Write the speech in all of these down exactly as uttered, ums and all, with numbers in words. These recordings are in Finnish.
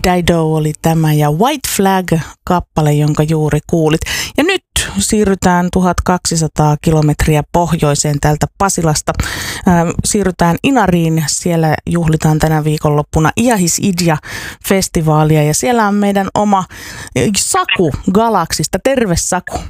Dido oli tämä ja White Flag-kappale, jonka juuri kuulit. Ja nyt siirrytään tuhatkaksisataa kilometriä pohjoiseen täältä Pasilasta. Äh, siirrytään Inariin. Siellä juhlitaan tänä viikonloppuna Iahis Idea-festivaalia ja siellä on meidän oma Saku Galaksista. Terve Saku.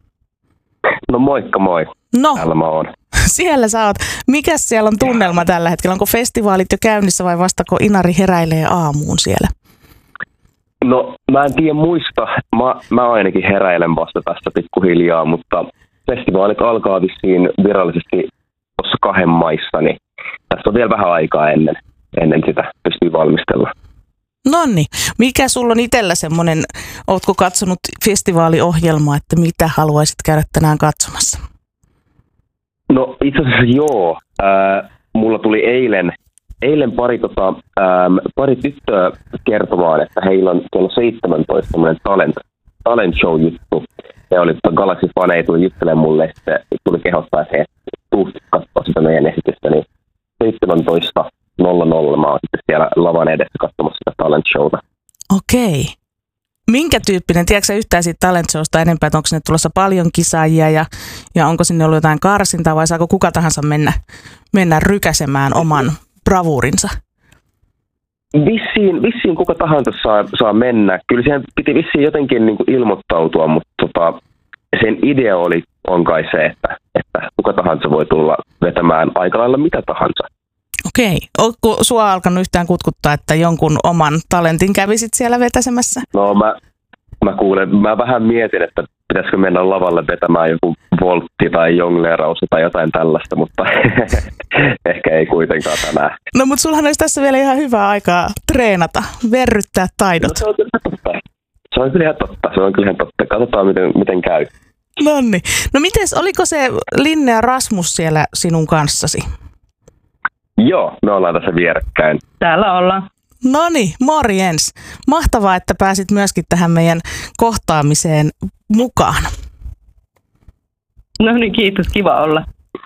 No moikka moi. No, täällä mä oon. Siellä sä oot. Mikäs siellä on tunnelma tällä hetkellä? Onko festivaalit jo käynnissä vai vastako Inari heräilee aamuun siellä? No mä en tiedä muista. Mä, mä ainakin heräilen vasta tästä pikkuhiljaa, mutta festivaalit alkaa vissiin virallisesti tuossa kahden maissa, niin tässä on vielä vähän aikaa ennen, ennen sitä pystyy valmistella. Nonni, mikä sulla on itsellä semmoinen, ootko katsonut festivaaliohjelmaa, että mitä haluaisit käydä tänään katsomassa? No itse asiassa joo. Äh, mulla tuli eilen, eilen pari, tota, ähm, pari tyttöä kertomaan, että heillä on kello seitsemäntoista talent, talent show juttu. Ja oli tota Galaxy-faneja tuli juttelemaan mulle, että tuli kehottaa, että he tuusti katsoa sitä meidän esitystä, niin seitsemäntoista nolla nolla mä oon sitten siellä lavan edessä katsomassa sitä talent showta. Okei. Minkä tyyppinen, tiedätkö sä yhtään siitä talent showsta enempää, että onko sinne tulossa paljon kisaajia ja, ja onko sinne ollut jotain karsintaa vai saako kuka tahansa mennä, mennä rykäsemään oman bravuurinsa? Vissiin, vissiin kuka tahansa saa, saa mennä. Kyllä siihen piti vissiin jotenkin niin kuin ilmoittautua, mutta tota, sen idea oli, on kai se, että, että kuka tahansa voi tulla vetämään aika lailla mitä tahansa. Okei. Oletko sua alkanut yhtään kutkuttaa, että jonkun oman talentin kävisit siellä vetäsemässä? No mä, mä kuulen, mä vähän mietin, että pitäisikö mennä lavalle vetämään joku voltti tai jongleerausi tai jotain tällaista, mutta ehkä ei kuitenkaan tänään. No mutta sullahan olisi tässä vielä ihan hyvää aikaa treenata, verryttää taidot. No, se on kyllä totta. Se on kyllä ihan totta. Se on kyllä ihan totta. Katsotaan miten, miten käy. Nonni. No mites, oliko se Linnea Rasmus siellä sinun kanssasi? Joo, me ollaan tässä vierekkäin. Täällä ollaan. Noni, morjens. Mahtavaa, että pääsit myöskin tähän meidän kohtaamiseen mukaan. No niin, kiitos. Kiva olla.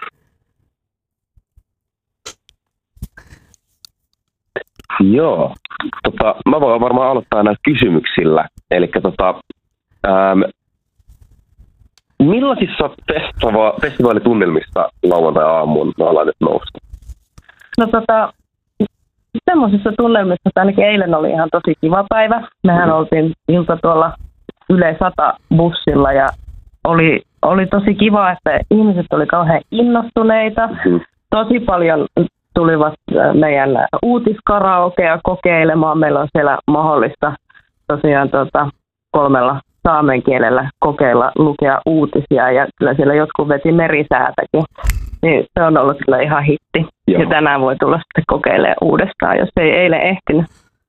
Joo. Tota, mä voin varmaan aloittaa näillä kysymyksillä. Eli tota, ähm, millaisissa festiva- festivaalitunnelmissa lauantai-aamuun me ollaan nyt noustu? No tota, semmoisissa tunnelmissa, että ainakin eilen oli ihan tosi kiva päivä. Mehän oltiin ilta tuolla Yle sata bussilla ja oli, oli tosi kiva, että ihmiset oli kauhean innostuneita. Mm. Tosi paljon tulivat meidän uutiskaraokea kokeilemaan. Meillä on siellä mahdollista tosiaan tota, kolmella saamen kielellä kokeilla lukea uutisia ja kyllä siellä jotkut veti merisäätäkin. Niin se on ollut kyllä ihan hitti. Joo. Ja tänään voi tulla sitten kokeilemaan uudestaan, jos ei eilen ehtinyt.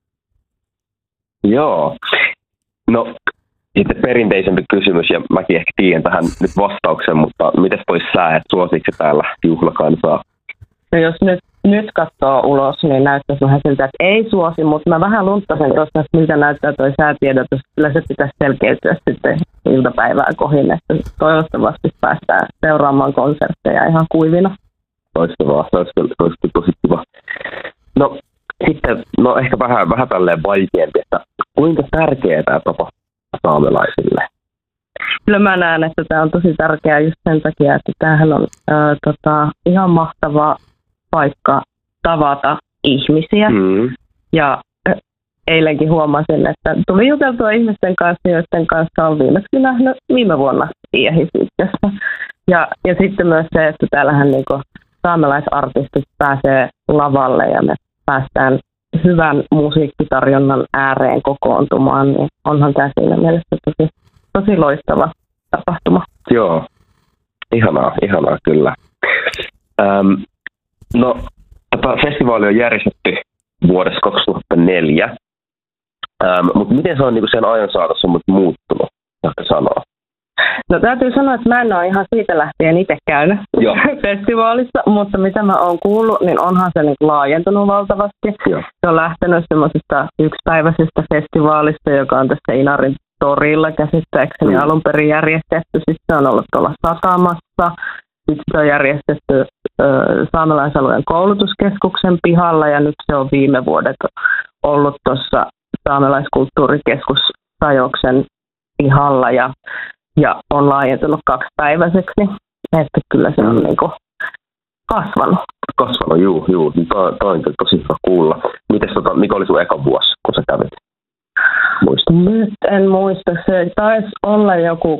Joo. No sitten perinteisempi kysymys, ja mäkin ehkä tiedän tähän nyt vastauksen, mutta miten toi sää, että suositko täällä juhlakansaa? No jos nyt, nyt katsoo ulos, niin näyttäisi vähän siltä, että ei suosi, mutta mä vähän lunttasin tuossa, että miltä näyttää toi säätiedotus. Kyllä se pitäisi selkeytyä sitten iltapäivää kohin, että toivottavasti päästään seuraamaan konsertteja ihan kuivina. Loistavaa, se olisi, se olisi tosi kiva. No sitten, no ehkä vähän, vähän tälleen vaikeampi, että kuinka tärkeää tämä tapa saamelaisille? Kyllä mä näen, että tämä on tosi tärkeää just sen takia, että tämähän on ää, tota, ihan mahtava paikka tavata ihmisiä. Mm. Ja ä, eilenkin huomasin, että tuli juteltua ihmisten kanssa, joiden kanssa on viimeksi nähnyt viime vuonna Iahis-Idessä. Ja, ja sitten myös se, että täällähän niinku saamelaisartistit pääsee lavalle ja me päästään hyvän musiikkitarjonnan ääreen kokoontumaan, niin onhan tämä siinä mielessä tosi, tosi loistava tapahtuma. Joo, ihanaa, ihanaa kyllä. Ähm, no, tämä festivaali on järjestetty vuodessa kaksituhattaneljä, ähm, mutta miten se on niin sen ajan saatossa muuttunut, ehkä sanoa? No täytyy sanoa, että mä en ole ihan siitä lähtien itse käynyt Joo. festivaalissa, mutta mitä mä oon kuullut, niin onhan se niin laajentunut valtavasti. Joo. Se on lähtenyt semmoisesta yksipäiväisestä festivaalista, joka on tässä Inarin torilla käsittääkseni mm. alun perin järjestetty. Sitten se on ollut tuolla Satamassa. Sitten se on järjestetty ö, saamelaisalueen koulutuskeskuksen pihalla ja nyt se on viime vuodet ollut tuossa saamelaiskulttuurikeskus Sajoksen pihalla ja, ja on laajentunut kaksipäiväiseksi. Että kyllä se on niin kuin kasvanut. Kasvanut, juu, juu. Toi, toi on tosi hyvä kuulla. Mites, tota, mikä oli sun eka vuosi, kun sä kävit? Muista. Nyt en muista. Se taisi olla joku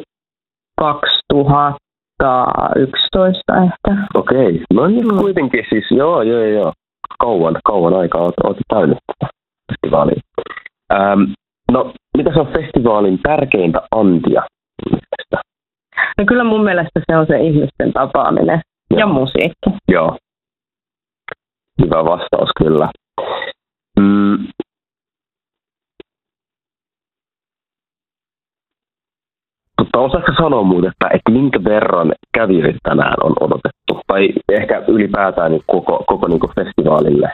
kaksituhattayksitoista ehkä. Okei. No niin mm. kuitenkin siis, joo, joo, joo. Kauan, kauan aikaa oot, oot täynyt tätä festivaalia. Ähm, no, mitä se on festivaalin tärkeintä antia? No kyllä mun mielestä se on se ihmisten tapaaminen joo. ja musiikki. Joo. Hyvä vastaus kyllä. Mm. Mutta osaatko sanoa muuten, että, että minkä verran kävijöitä tänään on odotettu? Tai ehkä ylipäätään niin koko, koko niin kuin festivaalille?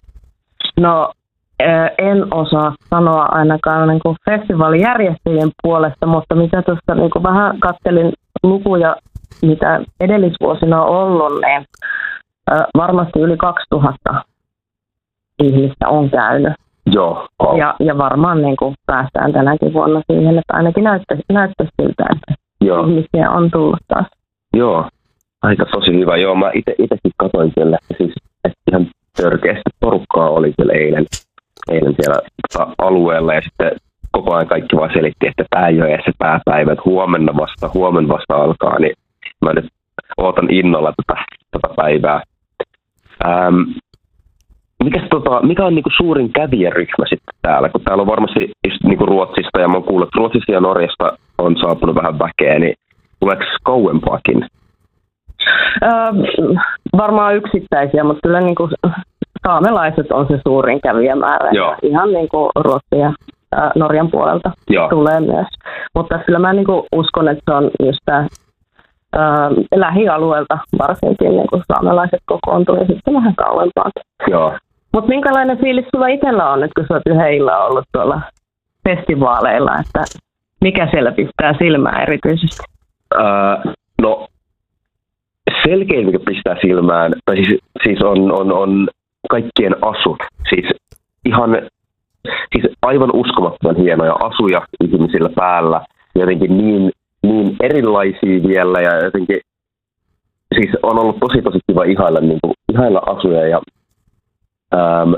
No en osaa sanoa ainakaan niin kuin festivaalijärjestäjien puolesta, mutta mitä tuossa niin kuin vähän katselin lukuja, mitä edellisvuosina on ollut, niin varmasti yli kaksituhatta ihmistä on käynyt. Joo. Oh. Ja, ja varmaan niin kuin päästään tänäkin vuonna siihen, että ainakin näyttäisi, näyttäisi siltä, että joo. ihmisiä on tullut taas. Joo, aika tosi hyvä. Joo, mä ite, itekin katsoin siellä, että, siis, että ihan törkeästi porukkaa oli siellä eilen, eilen siellä tota, alueella ja sitten koko ajan kaikki vaan selitti, että tämä ei ole edes se pääpäivä, että huomenna vasta, huomenna vasta alkaa, niin mä nyt ootan innolla tätä, tätä päivää. Ähm, Mikäs, tota, mikä on niinku suurin kävijäryhmä sitten täällä? Kun täällä on varmasti niinku Ruotsista ja mä oon kuullut, että Ruotsista ja Norjasta on saapunut vähän väkeä, niin tuleeko kauempaakin? Öö, varmaan yksittäisiä, mutta kyllä niinku saamelaiset on se suurin kävijämäärä. Joo. Ihan niinku Ruotsin ja ää, Norjan puolelta joo. tulee myös. Mutta kyllä mä niinku uskon, että se on just tää ää, lähialueelta varsinkin niinku saamelaiset kokoontuu ja sitten vähän kauempaakin. Joo. Mutta minkälainen fiilis sulla itsellä on nyt, kun sä oot yhden illan ollut tuolla festivaaleilla, että mikä siellä pistää silmään erityisesti? Öö, no selkein, mikä pistää silmään, tai siis, siis on, on, on kaikkien asut. Siis ihan siis aivan uskomattoman hienoja asuja ihmisillä päällä, jotenkin niin, niin erilaisia vielä ja jotenkin siis on ollut tosi tosi kiva ihailla, niin kuin, ihailla asuja ja Ähm,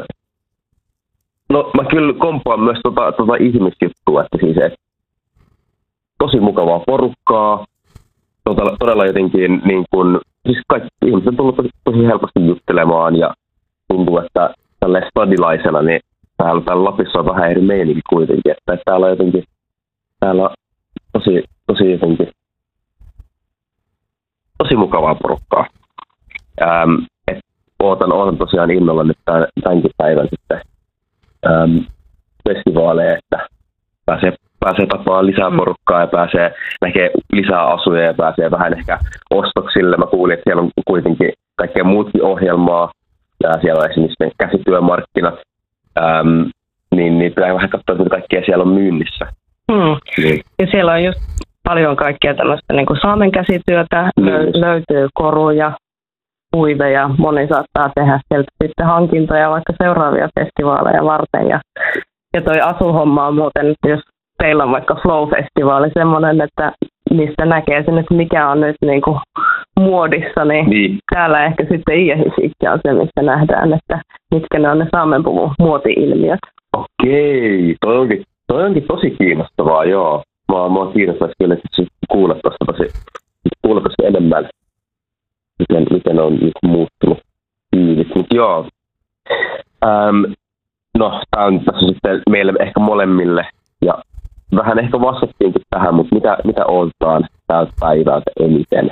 no mä kyllä kompaan myös tota, tota ihmisjuttua, että siis et, tosi mukavaa porukkaa, todella, todella jotenkin niin kun, siis kaikki ihmiset on tullut tosi, tosi helposti juttelemaan ja tuntuu, että tälleen stadilaisena niin täällä, täällä Lapissa on vähän eri meininki kuitenkin, että, että täällä on jotenkin täällä on tosi, tosi jotenkin tosi mukavaa porukkaa. Ähm, Ootan, ootan tosiaan innolla nyt tämän, tämänkin päivän sitten äm, festivaaleja, että pääsee, pääsee tapaamaan lisää porukkaa ja pääsee näkee lisää asuja ja pääsee vähän ehkä ostoksille. Mä kuulin, että siellä on kuitenkin kaikkea muutkin ohjelmaa ja siellä on esimerkiksi käsityömarkkinat, äm, niin, niin pitää vähän katsoa, mitä kaikkea siellä on myynnissä. Hmm. Niin. Ja siellä on just paljon kaikkea tällaista niin kuin saamen käsityötä, mm. lö- löytyy koruja, huiveja, moni saattaa tehdä sieltä sitten hankintoja vaikka seuraavia festivaaleja varten. Ja, ja toi asuhomma on muuten, jos teillä on vaikka Flow-festivaali semmoinen, että mistä näkee sen, että mikä on nyt niin kuin muodissa, niin, niin täällä ehkä sitten Iähisikki on se, mistä nähdään, että mitkä ne on ne saamenpuvun muoti-ilmiöt. Okei, toi onkin, toi onkin tosi kiinnostavaa, joo. Mä, mä oon kiinnostunut kyllä, että kuulla tuosta tosi, kuulla tosi enemmän. Miten, miten on nyt muuttunut fiilis. Mutta joo, ähm, no tämä on tässä sitten meille ehkä molemmille ja vähän ehkä vastattiinkin tähän, mutta mitä, mitä odotetaan tältä päivältä eniten?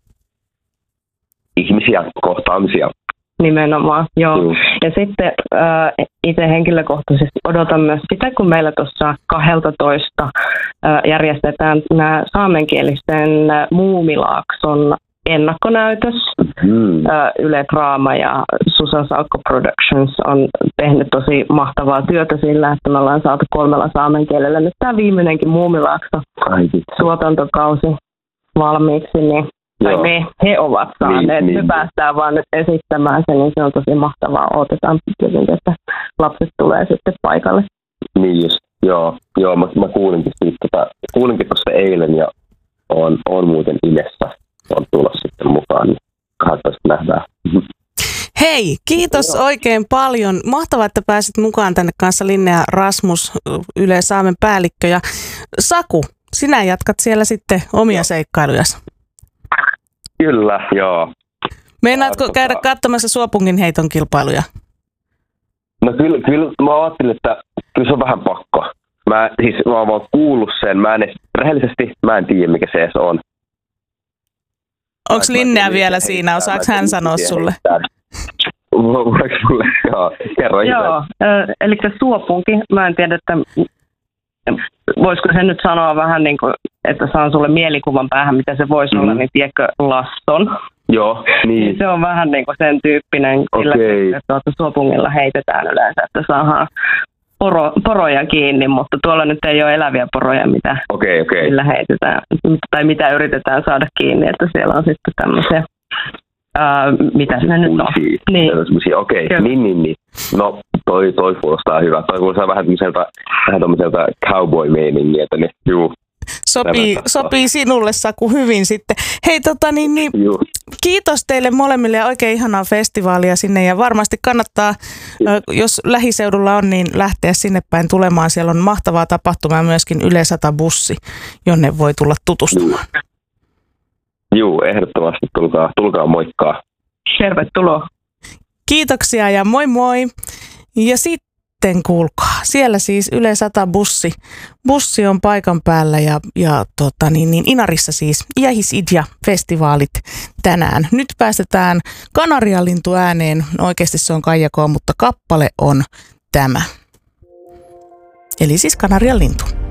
Ihmisiä, kohtaamisia. Nimenomaan, joo. Mm. Ja sitten äh, itse henkilökohtaisesti odotan myös sitä, kun meillä tuossa kaksitoista äh, järjestetään nämä saamenkielisten äh, Muumilaakson ennakkonäytös. Mm. Yle Draama ja Susan Salkko Productions on tehnyt tosi mahtavaa työtä sillä, että me ollaan saatu kolmella saamen kielellä nyt tämä viimeinenkin Muumilaakso tuotantokausi valmiiksi, niin tai me, he ovat saaneet, niin, me niin. päästään vaan nyt esittämään sen, niin se on tosi mahtavaa. Odotetaan tietenkin, että lapset tulee sitten paikalle. niin just. Joo, joo mä, mä kuulinkin siitä, tota, kuulinkin tuosta eilen ja on, on muuten Inessa on tulossa sitten mukaan, niin kahdentoista nähdään. Hei, kiitos Joo. oikein paljon. Mahtavaa, että pääsit mukaan tänne kanssa, Linnea Rasmus, Yle Saamen päällikkö. Ja Saku, sinä jatkat siellä sitten omia Joo. seikkailujas. Kyllä, joo. Meinaatko tota... käydä katsomassa Suopungin heiton kilpailuja? No kyllä, kyllä mä ajattelin, että kyllä se on vähän pakko. Mä, siis, mä oon vaan kuullut sen. Mä en, rehellisesti mä en tiedä, mikä se edes on. Onko Linnea vielä siinä? Osaako hän sanoa sulle? Voiko sulle? Joo, kerro itse. Joo, eli Suopunki. Mä en tiedä, että voisiko se nyt sanoa vähän niin kuin, että saan sulle mielikuvan päähän, mitä se voisi mm. olla, niin tiedätkö Laston? Joo, niin. Se on vähän niin kuin sen tyyppinen, sillä okay. että Suopungilla heitetään yleensä, että saadaan poro, poroja kiinni, mutta tuolla nyt ei ole eläviä poroja, mitä okay, okay. sillä heitetään, tai mitä yritetään saada kiinni, että siellä on sitten tämmöisiä, ää, mitä se nyt on. Niin. Okei, okay. niin, niin, niin. No, toi, toi kuulostaa hyvä. Toi kuulostaa vähän tämmöiseltä, vähän tämmöiseltä cowboy-meiningiä, niin juu. Sopii, sopii sinulle, Saku, hyvin sitten. Hei, tota niin, niin kiitos teille molemmille ja oikein ihanaa festivaalia sinne. Ja varmasti kannattaa, jos lähiseudulla on, niin lähteä sinne päin tulemaan. Siellä on mahtavaa tapahtumaa, myöskin Yle sata bussi, jonne voi tulla tutustumaan. Joo, ehdottomasti tulkaa, tulkaa moikkaa. Tervetuloa. Kiitoksia ja moi moi. Ja sitten kuulkaa, siellä siis Yle sata bussi. Bussi on paikan päällä ja, ja tota, niin, niin Inarissa siis Iähis Idja festivaalit tänään. Nyt päästetään Kanarialintu ääneen. Oikeasti se on Kaijakoa, mutta kappale on tämä. Eli siis Kanarialintu.